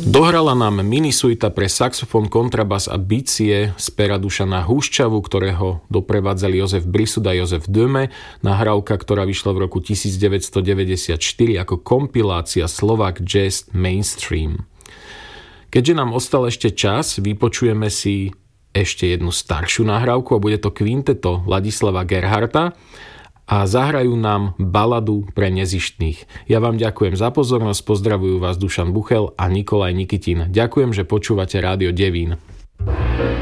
Dohrala nám minisuita pre saxofón, kontrabas a bicie z pera Dušana Húšťavu, ktorého doprevádzali Jozef Brisud a Jozef Döme, nahrávka, ktorá vyšla v roku 1994 ako kompilácia Slovak Jazz Mainstream. Keďže nám ostal ešte čas, vypočujeme si ešte jednu staršiu nahrávku a bude to kvinteto Ladislava Gerharta a zahrajú nám baladu pre nezištných. Ja vám ďakujem za pozornosť, pozdravujú vás Dušan Buchel a Nikolaj Nikitin. Ďakujem, že počúvate Rádio Devín.